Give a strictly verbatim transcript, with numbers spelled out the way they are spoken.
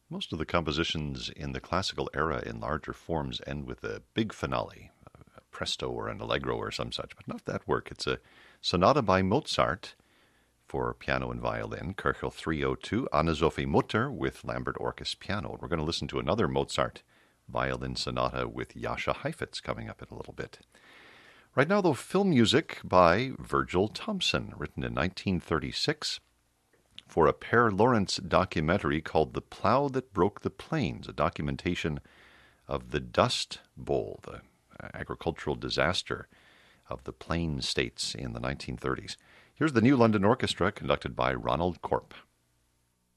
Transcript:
Most of the compositions in the classical era in larger forms end with a big finale, a presto or an allegro or some such, but not that work. It's a sonata by Mozart for piano and violin, Köchel three oh two, Anne-Sophie Mutter with Lambert Orchis piano. We're going to listen to another Mozart violin sonata with Jascha Heifetz coming up in a little bit. Right now, though, film music by Virgil Thomson, written in nineteen thirty-six for a Per Lawrence documentary called The Plow That Broke the Plains, a documentation of the Dust Bowl, the agricultural disaster of the Plain States in the nineteen thirties. Here's the New London Orchestra, conducted by Ronald Corp.